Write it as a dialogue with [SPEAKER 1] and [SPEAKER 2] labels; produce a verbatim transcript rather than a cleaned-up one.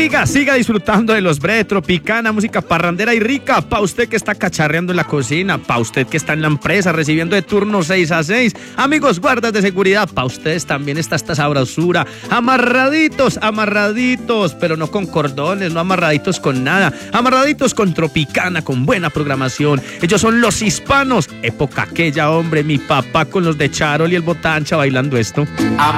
[SPEAKER 1] Siga, siga disfrutando de los Bre Tropicana, música parrandera y rica. Pa' usted que está cacharreando en la cocina, pa' usted que está en la empresa recibiendo de turno seis a seis. Amigos, guardas de seguridad, pa' ustedes también está esta sabrosura. Amarraditos, amarraditos, pero no con cordones, no amarraditos con nada. Amarraditos con Tropicana, con buena programación. Ellos son los hispanos. Época aquella, hombre, mi papá con los de Charol y el Botancha bailando esto.